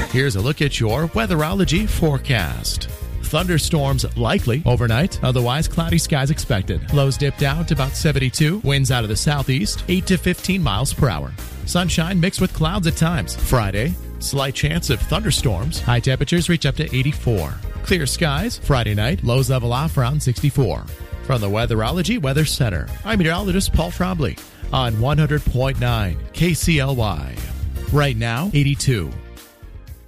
Here's a look at your weatherology forecast. Thunderstorms likely overnight, otherwise cloudy skies expected. Lows dip down to about 72, winds out of the southeast, 8 to 15 miles per hour. Sunshine mixed with clouds at times. Friday, slight chance of thunderstorms. High temperatures reach up to 84. Clear skies. Friday night, lows level off around 64. From the Weatherology Weather Center, I'm meteorologist Paul Trombley on 100.9 KCLY. Right now, 82.